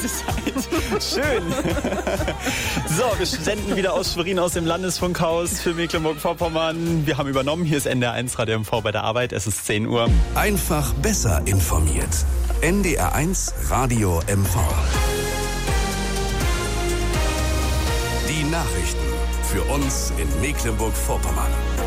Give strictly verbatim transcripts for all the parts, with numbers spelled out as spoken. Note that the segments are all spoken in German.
beste Zeit. Schön. So, wir senden wieder aus Schwerin aus dem Landesfunkhaus für Mecklenburg-Vorpommern. Wir haben übernommen. Hier ist N D R eins Radio M V bei der Arbeit. Es ist zehn Uhr. Einfach besser informiert. N D R eins Radio M V. Die Nachrichten für uns in Mecklenburg-Vorpommern.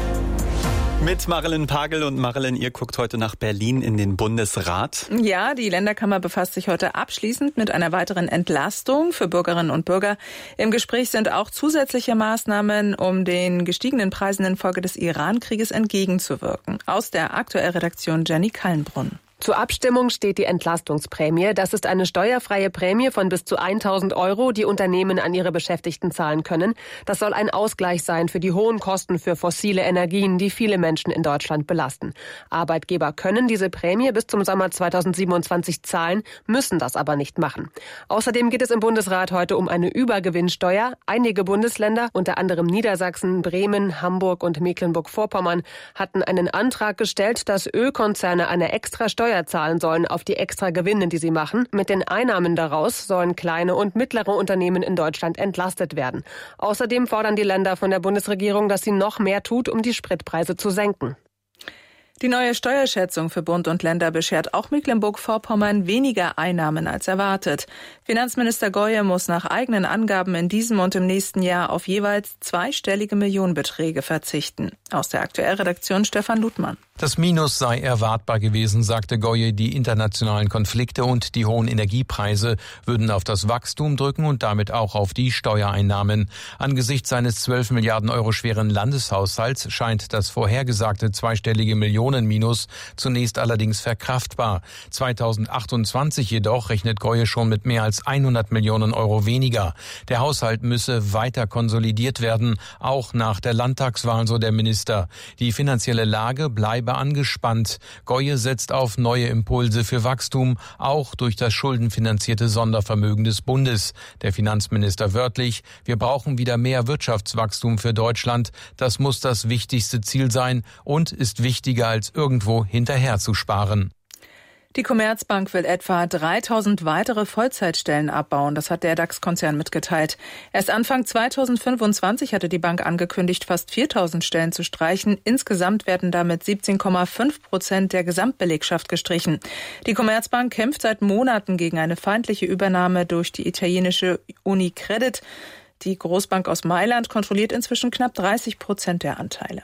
Mit Marilyn Pagel. Und Marilyn, ihr guckt heute nach Berlin in den Bundesrat. Ja, die Länderkammer befasst sich heute abschließend mit einer weiteren Entlastung für Bürgerinnen und Bürger. Im Gespräch sind auch zusätzliche Maßnahmen, um den gestiegenen Preisen infolge des Iran-Krieges entgegenzuwirken. Aus der Aktuell-Redaktion Jenny Kallenbrunn. Zur Abstimmung steht die Entlastungsprämie. Das ist eine steuerfreie Prämie von bis zu tausend Euro, die Unternehmen an ihre Beschäftigten zahlen können. Das soll ein Ausgleich sein für die hohen Kosten für fossile Energien, die viele Menschen in Deutschland belasten. Arbeitgeber können diese Prämie bis zum Sommer zweitausendsiebenundzwanzig zahlen, müssen das aber nicht machen. Außerdem geht es im Bundesrat heute um eine Übergewinnsteuer. Einige Bundesländer, unter anderem Niedersachsen, Bremen, Hamburg und Mecklenburg-Vorpommern, hatten einen Antrag gestellt, dass Ölkonzerne eine Extrasteuer zahlen sollen auf die extra Gewinne, die sie machen. Mit den Einnahmen daraus sollen kleine und mittlere Unternehmen in Deutschland entlastet werden. Außerdem fordern die Länder von der Bundesregierung, dass sie noch mehr tut, um die Spritpreise zu senken. Die neue Steuerschätzung für Bund und Länder beschert auch Mecklenburg-Vorpommern weniger Einnahmen als erwartet. Finanzminister Goye muss nach eigenen Angaben in diesem und im nächsten Jahr auf jeweils zweistellige Millionenbeträge verzichten. Aus der Aktuellredaktion Stefan Ludmann. Das Minus sei erwartbar gewesen, sagte Goye. Die internationalen Konflikte und die hohen Energiepreise würden auf das Wachstum drücken und damit auch auf die Steuereinnahmen. Angesichts seines zwölf Milliarden Euro schweren Landeshaushalts scheint das vorhergesagte zweistellige Millionenminus zunächst allerdings verkraftbar. zweitausendachtundzwanzig jedoch rechnet Goye schon mit mehr als hundert Millionen Euro weniger. Der Haushalt müsse weiter konsolidiert werden, auch nach der Landtagswahl, so der Minister. Die finanzielle Lage bleibe angespannt. Goye setzt auf neue Impulse für Wachstum, auch durch das schuldenfinanzierte Sondervermögen des Bundes. Der Finanzminister wörtlich: Wir brauchen wieder mehr Wirtschaftswachstum für Deutschland. Das muss das wichtigste Ziel sein und ist wichtiger als irgendwo hinterher zu sparen. Die Commerzbank will etwa dreitausend weitere Vollzeitstellen abbauen. Das hat der DAX-Konzern mitgeteilt. Erst Anfang zweitausendfünfundzwanzig hatte die Bank angekündigt, fast viertausend Stellen zu streichen. Insgesamt werden damit siebzehn Komma fünf Prozent der Gesamtbelegschaft gestrichen. Die Commerzbank kämpft seit Monaten gegen eine feindliche Übernahme durch die italienische Unicredit. Die Großbank aus Mailand kontrolliert inzwischen knapp dreißig Prozent der Anteile.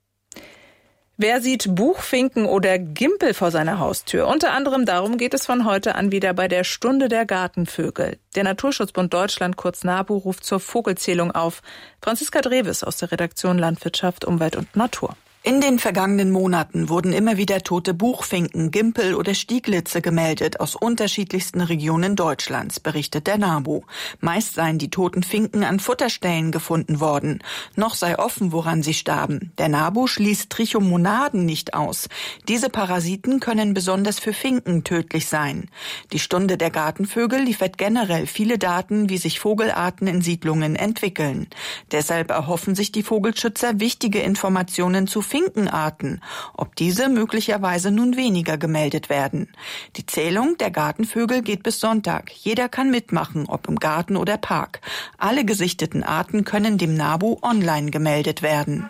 Wer sieht Buchfinken oder Gimpel vor seiner Haustür? Unter anderem darum geht es von heute an wieder bei der Stunde der Gartenvögel. Der Naturschutzbund Deutschland, kurz NABU, ruft zur Vogelzählung auf. Franziska Dreves aus der Redaktion Landwirtschaft, Umwelt und Natur. In den vergangenen Monaten wurden immer wieder tote Buchfinken, Gimpel oder Stieglitze gemeldet aus unterschiedlichsten Regionen Deutschlands, berichtet der NABU. Meist seien die toten Finken an Futterstellen gefunden worden. Noch sei offen, woran sie starben. Der NABU schließt Trichomonaden nicht aus. Diese Parasiten können besonders für Finken tödlich sein. Die Stunde der Gartenvögel liefert generell viele Daten, wie sich Vogelarten in Siedlungen entwickeln. Deshalb erhoffen sich die Vogelschützer wichtige Informationen zu Finkenarten, ob diese möglicherweise nun weniger gemeldet werden. Die Zählung der Gartenvögel geht bis Sonntag. Jeder kann mitmachen, ob im Garten oder Park. Alle gesichteten Arten können dem NABU online gemeldet werden.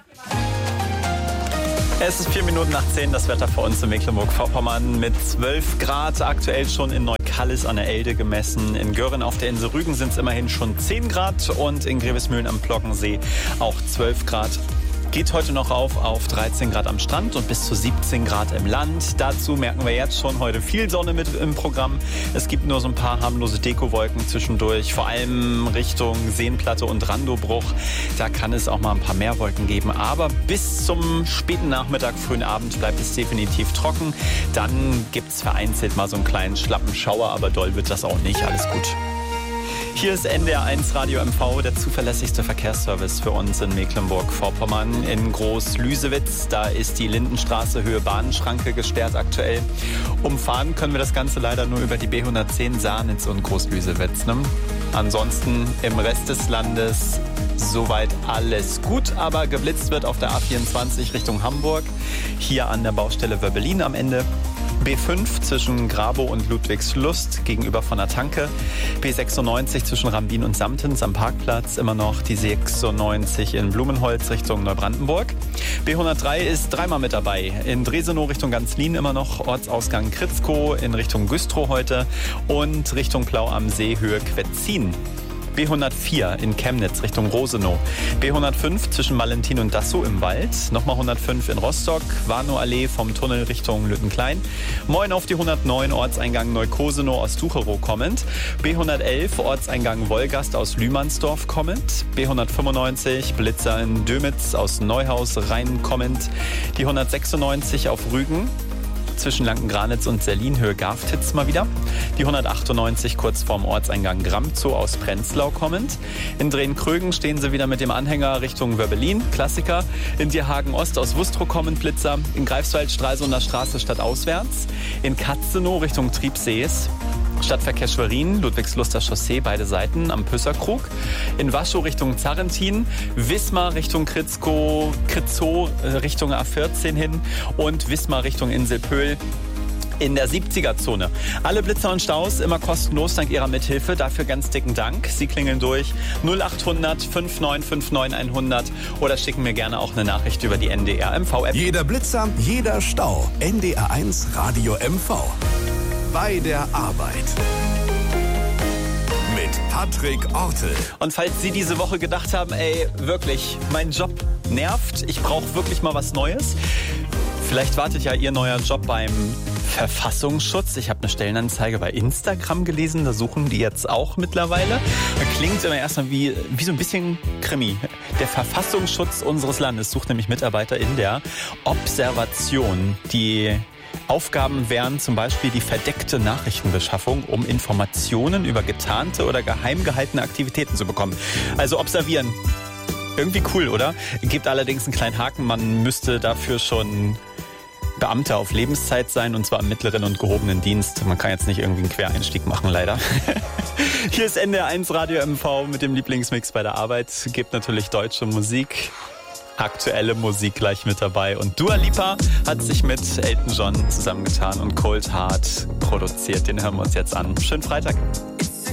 Es ist vier Minuten nach zehn, das Wetter für uns in Mecklenburg-Vorpommern mit zwölf Grad, aktuell schon in Neukallis an der Elde gemessen. In Göhren auf der Insel Rügen sind es immerhin schon zehn Grad und in Grevesmühlen am Plockensee auch zwölf Grad. Geht heute noch auf auf dreizehn Grad am Strand und bis zu siebzehn Grad im Land. Dazu merken wir jetzt schon heute viel Sonne mit im Programm. Es gibt nur so ein paar harmlose Dekowolken zwischendurch, vor allem Richtung Seenplatte und Randobruch. Da kann es auch mal ein paar mehr Wolken geben. Aber bis zum späten Nachmittag, frühen Abend bleibt es definitiv trocken. Dann gibt es vereinzelt mal so einen kleinen schlappen Schauer, aber doll wird das auch nicht. Alles gut. Hier ist N D R eins Radio M V, der zuverlässigste Verkehrsservice für uns in Mecklenburg-Vorpommern. In Groß-Lüsewitz, da ist die Lindenstraße Höhe Bahnschranke gesperrt aktuell. Umfahren können wir das Ganze leider nur über die B hundertzehn Saarnitz und Groß-Lüsewitz. Ne? Ansonsten im Rest des Landes soweit alles gut, aber geblitzt wird auf der A vierundzwanzig Richtung Hamburg. Hier an der Baustelle Wöbbelin am Ende. B fünf zwischen Grabow und Ludwigslust gegenüber von der Tanke. B sechsundneunzig zwischen Rambin und Samtens am Parkplatz. Immer noch die sechsundneunzig in Blumenholz Richtung Neubrandenburg. B hundertdrei ist dreimal mit dabei. In Dresenow Richtung Ganzlin immer noch Ortsausgang Kritzkow, in Richtung Güstrow heute und Richtung Plau am See Höhe Quetzin. B hundertvier in Chemnitz Richtung Rosenow. B hundertfünf zwischen Valentin und Dassow im Wald. Nochmal hundertfünf in Rostock. Warnow-Allee vom Tunnel Richtung Lüttenklein. Moin auf die hundertneun Ortseingang Neukosenow aus Tucherow kommend. B hundertelf Ortseingang Wolgast aus Lühmannsdorf kommend. B hundertfünfundneunzig Blitzer in Dömitz aus Neuhaus Rhein kommend. Die hundertsechsundneunzig auf Rügen zwischen Lanken-Granitz und Serlin Höhe Garftitz mal wieder. Die hundertachtundneunzig kurz vorm Ortseingang Gramzow aus Prenzlau kommend. In Drehen-Krögen stehen sie wieder mit dem Anhänger Richtung Wörbelin, Klassiker. In Dierhagen-Ost aus Wustrow kommend Blitzer. In Greifswald Stralsunder Straße stadtauswärts. In Katzenow Richtung Triebsees. Stadtverkehr Schwerin, Ludwigsluster Chaussee, beide Seiten am Püsserkrug. In Waschow Richtung Zarrentin, Wismar Richtung Kritzkow, Kritzow Richtung A vierzehn hin und Wismar Richtung Inselpöhl in der siebziger-Zone. Alle Blitzer und Staus immer kostenlos dank Ihrer Mithilfe. Dafür ganz dicken Dank. Sie klingeln durch null achthundert fünf neun fünf neun hundert oder schicken mir gerne auch eine Nachricht über die N D R M V-App. Jeder Blitzer, jeder Stau. N D R eins Radio M V. Bei der Arbeit. Mit Patrick Ortel. Und falls Sie diese Woche gedacht haben, ey, wirklich, mein Job nervt, ich brauche wirklich mal was Neues. Vielleicht wartet ja Ihr neuer Job beim Verfassungsschutz. Ich habe eine Stellenanzeige bei Instagram gelesen, da suchen die jetzt auch mittlerweile. Das klingt immer erstmal wie, wie so ein bisschen Krimi. Der Verfassungsschutz unseres Landes sucht nämlich Mitarbeiter in der Observation, die Aufgaben wären zum Beispiel die verdeckte Nachrichtenbeschaffung, um Informationen über getarnte oder geheim gehaltene Aktivitäten zu bekommen. Also observieren. Irgendwie cool, oder? Gibt allerdings einen kleinen Haken. Man müsste dafür schon Beamter auf Lebenszeit sein, und zwar im mittleren und gehobenen Dienst. Man kann jetzt nicht irgendwie einen Quereinstieg machen, leider. Hier ist N D R eins Radio M V mit dem Lieblingsmix bei der Arbeit. Gibt natürlich deutsche Musik. Aktuelle Musik gleich mit dabei. Und Dua Lipa hat sich mit Elton John zusammengetan und Cold Heart produziert. Den hören wir uns jetzt an. Schönen Freitag.